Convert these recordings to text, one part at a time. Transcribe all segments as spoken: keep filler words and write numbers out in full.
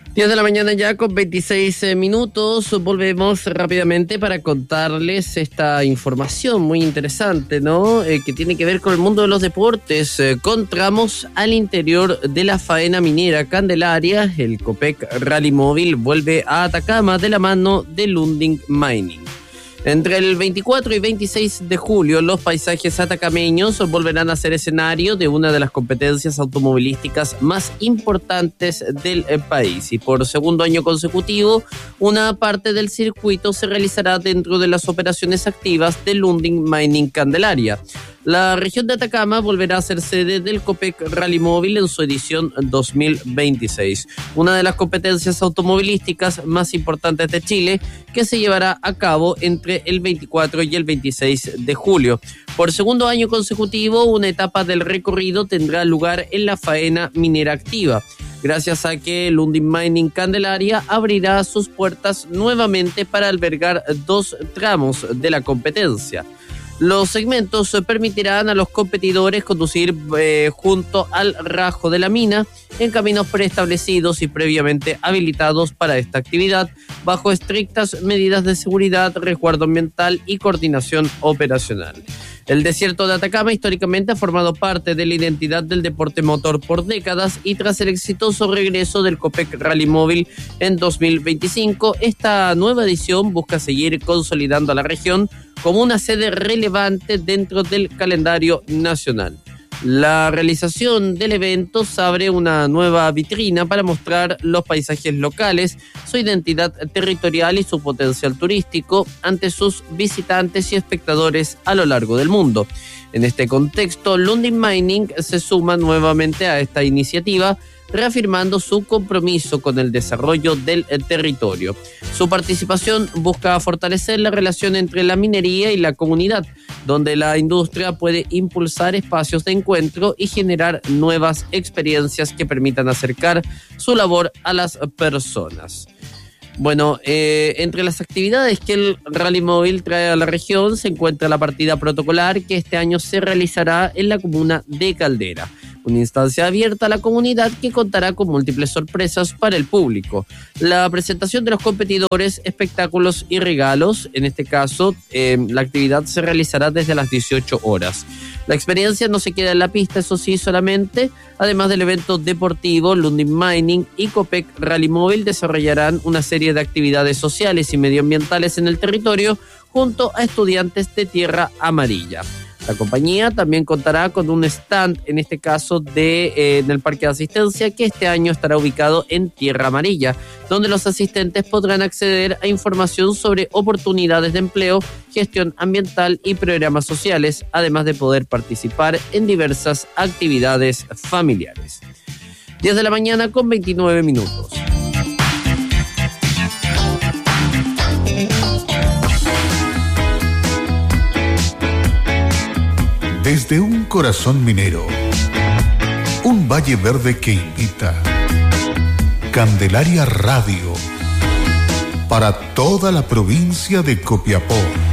diez de la mañana ya con veintiséis minutos. Volvemos rápidamente para contarles esta información muy interesante, ¿no? Eh, que tiene que ver con el mundo de los deportes, eh, con tramos al interior de la faena minera Candelaria. El Copec Rally Móvil vuelve a Atacama de la mano de Lundin Mining. Entre el veinticuatro y veintiséis de julio, los paisajes atacameños volverán a ser escenario de una de las competencias automovilísticas más importantes del país. Y por segundo año consecutivo, una parte del circuito se realizará dentro de las operaciones activas de Lundin Mining Candelaria. La región de Atacama volverá a ser sede del Copec Rally Móvil en su edición dos mil veintiséis, una de las competencias automovilísticas más importantes de Chile, que se llevará a cabo entre el veinticuatro y el veintiséis de julio. Por segundo año consecutivo, una etapa del recorrido tendrá lugar en la faena minera activa, gracias a que Lundin Mining Candelaria abrirá sus puertas nuevamente para albergar dos tramos de la competencia. Los segmentos permitirán a los competidores conducir eh, junto al rajo de la mina en caminos preestablecidos y previamente habilitados para esta actividad, bajo estrictas medidas de seguridad, resguardo ambiental y coordinación operacional. El desierto de Atacama históricamente ha formado parte de la identidad del deporte motor por décadas, y tras el exitoso regreso del Copec Rally Móvil en dos mil veinticinco, esta nueva edición busca seguir consolidando a la región como una sede relevante dentro del calendario nacional. La realización del evento abre una nueva vitrina para mostrar los paisajes locales, su identidad territorial y su potencial turístico ante sus visitantes y espectadores a lo largo del mundo. En este contexto, Lundin Mining se suma nuevamente a esta iniciativa, reafirmando su compromiso con el desarrollo del territorio. Su participación busca fortalecer la relación entre la minería y la comunidad, donde la industria puede impulsar espacios de encuentro y generar nuevas experiencias que permitan acercar su labor a las personas. Bueno, eh, entre las actividades que el Rally Móvil trae a la región se encuentra la partida protocolar, que este año se realizará en la comuna de Caldera, una instancia abierta a la comunidad que contará con múltiples sorpresas para el público. La presentación de los competidores, espectáculos y regalos, en este caso, eh, la actividad se realizará desde las dieciocho horas. La experiencia no se queda en la pista, eso sí, solamente. Además del evento deportivo, Lundin Mining y Copec Rally Móvil desarrollarán una serie de actividades sociales y medioambientales en el territorio junto a estudiantes de Tierra Amarilla. La compañía también contará con un stand, en este caso de, eh, en el Parque de Asistencia, que este año estará ubicado en Tierra Amarilla, donde los asistentes podrán acceder a información sobre oportunidades de empleo, gestión ambiental y programas sociales, además de poder participar en diversas actividades familiares. diez de la mañana con veintinueve minutos. Desde un corazón minero, un valle verde que invita. Candelaria Radio, para toda la provincia de Copiapó.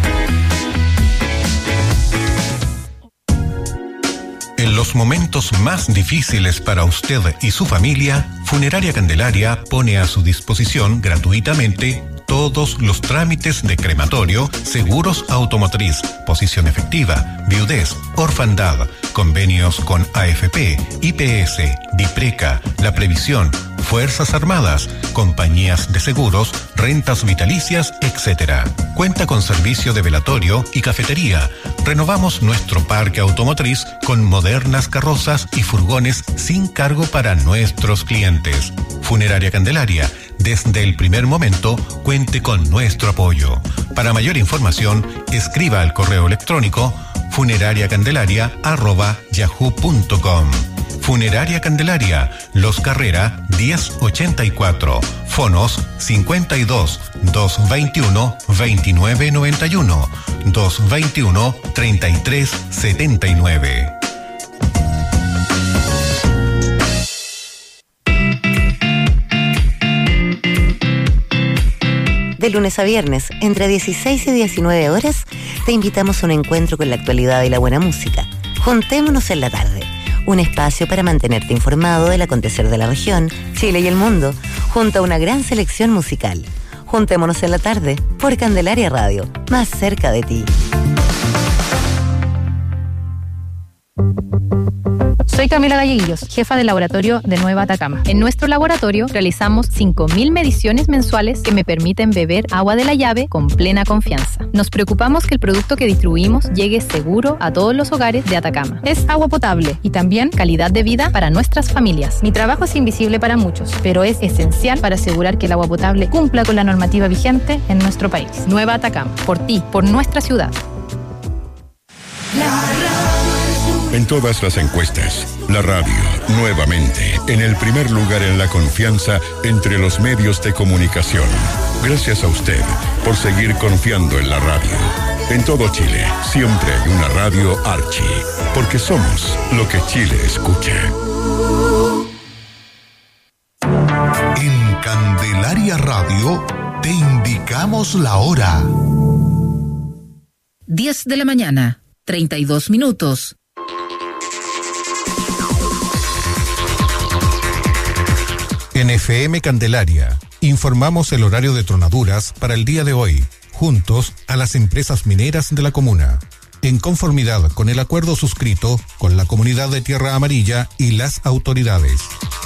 En los momentos más difíciles para usted y su familia, Funeraria Candelaria pone a su disposición gratuitamente todos los trámites de crematorio, seguros automotriz, posición efectiva, viudez, orfandad, convenios con A F P, I P S, DIPRECA, La Previsión, Fuerzas Armadas, compañías de seguros, rentas vitalicias, etcétera. Cuenta con servicio de velatorio y cafetería. Renovamos nuestro parque automotriz con modernas carrozas y furgones sin cargo para nuestros clientes. Funeraria Candelaria, desde el primer momento, cuente con nuestro apoyo. Para mayor información, escriba al correo electrónico funerariacandelaria arroba yahoo punto com. Funeraria Candelaria, Los Carrera diez ochenta y cuatro, fonos cincuenta y dos, doscientos veintiuno, veintinueve noventa y uno, doscientos veintiuno, treinta y tres setenta y nueve. De lunes a viernes, entre dieciséis y diecinueve horas, te invitamos a un encuentro con la actualidad y la buena música. Juntémonos en la tarde. Un espacio para mantenerte informado del acontecer de la región, Chile y el mundo, junto a una gran selección musical. Juntémonos en la tarde por Candelaria Radio, más cerca de ti. Soy Camila Galleguillos, jefa del laboratorio de Nueva Atacama. En nuestro laboratorio realizamos cinco mil mediciones mensuales que me permiten beber agua de la llave con plena confianza. Nos preocupamos que el producto que distribuimos llegue seguro a todos los hogares de Atacama. Es agua potable y también calidad de vida para nuestras familias. Mi trabajo es invisible para muchos, pero es esencial para asegurar que el agua potable cumpla con la normativa vigente en nuestro país. Nueva Atacama, por ti, por nuestra ciudad. En todas las encuestas, la radio, nuevamente, en el primer lugar en la confianza entre los medios de comunicación. Gracias a usted por seguir confiando en la radio. En todo Chile, siempre hay una radio Archi, porque somos lo que Chile escucha. En Candelaria Radio te indicamos la hora. diez de la mañana, treinta y dos minutos. En F M Candelaria, informamos el horario de tronaduras para el día de hoy, juntos a las empresas mineras de la comuna, en conformidad con el acuerdo suscrito con la comunidad de Tierra Amarilla y las autoridades.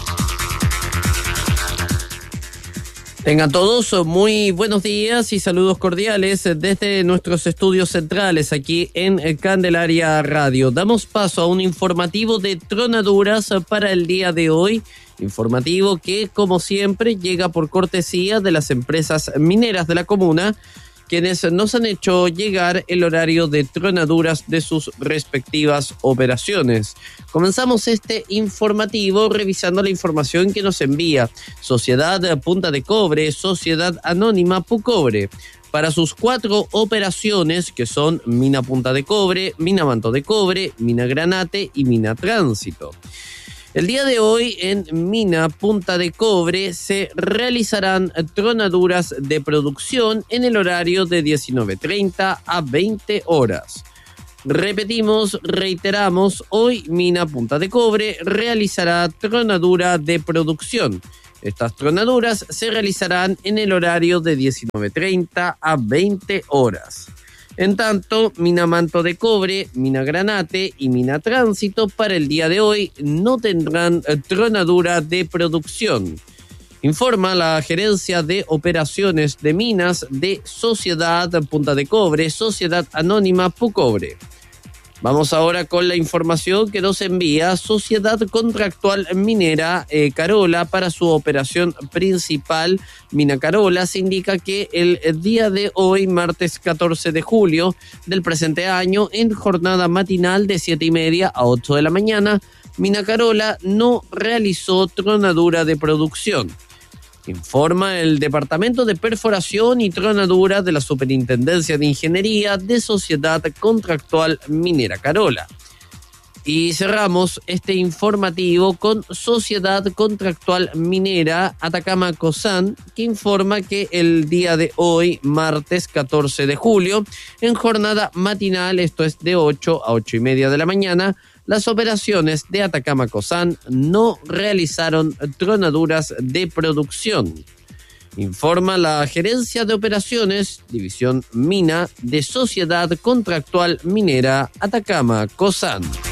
Tengan todos muy buenos días y saludos cordiales desde nuestros estudios centrales aquí en Candelaria Radio. Damos paso a un informativo de tronaduras para el día de hoy. Informativo que, como siempre, llega por cortesía de las empresas mineras de la comuna, quienes nos han hecho llegar el horario de tronaduras de sus respectivas operaciones. Comenzamos este informativo revisando la información que nos envía Sociedad Punta de Cobre, Sociedad Anónima Pucobre, para sus cuatro operaciones que son Mina Punta de Cobre, Mina Manto de Cobre, Mina Granate y Mina Tránsito. El día de hoy en Mina Punta de Cobre se realizarán tronaduras de producción en el horario de diecinueve treinta a veinte horas. Repetimos, reiteramos, hoy Mina Punta de Cobre realizará tronadura de producción. Estas tronaduras se realizarán en el horario de diecinueve treinta a veinte horas. En tanto, Mina Manto de Cobre, Mina Granate y Mina Tránsito para el día de hoy no tendrán tronadura de producción. Informa la Gerencia de Operaciones de Minas de Sociedad Punta de Cobre, Sociedad Anónima Pucobre. Vamos ahora con la información que nos envía Sociedad Contractual Minera eh, Carola para su operación principal, Mina Carola. Se indica que el día de hoy, martes catorce de julio del presente año, en jornada matinal de siete y media a ocho de la mañana, Mina Carola no realizó tronadura de producción. Informa el Departamento de Perforación y Tronadura de la Superintendencia de Ingeniería de Sociedad Contractual Minera Carola. Y cerramos este informativo con Sociedad Contractual Minera Atacama Cosan, que informa que el día de hoy, martes catorce de julio, en jornada matinal, esto es de ocho a ocho y media de la mañana, las operaciones de Atacama Cosan no realizaron tronaduras de producción. Informa la Gerencia de Operaciones, División Mina de Sociedad Contractual Minera Atacama Cosan.